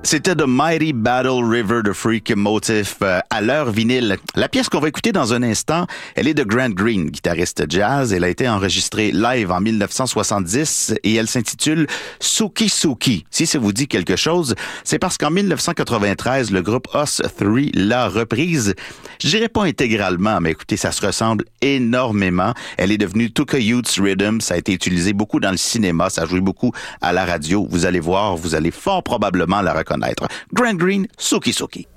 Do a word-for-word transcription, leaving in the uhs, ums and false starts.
C'était The Mighty Battle River de Freak Motif euh, à l'heure vinyle. La pièce qu'on va écouter dans un instant, elle est de Grant Green, guitariste jazz. Elle a été enregistrée live en dix-neuf cent soixante-dix et elle s'intitule Suki Suki. Si ça vous dit quelque chose, c'est parce qu'en dix-neuf cent quatre-vingt-treize, le groupe Us trois l'a reprise. Je dirais pas intégralement, mais écoutez, ça se ressemble énormément. Elle est devenue Tuka Youth's Rhythm. Ça a été utilisé beaucoup dans le cinéma. Ça a joué beaucoup à la radio. Vous allez voir, vous allez fort probablement la reconnaître. Grant Green, Suki Suki.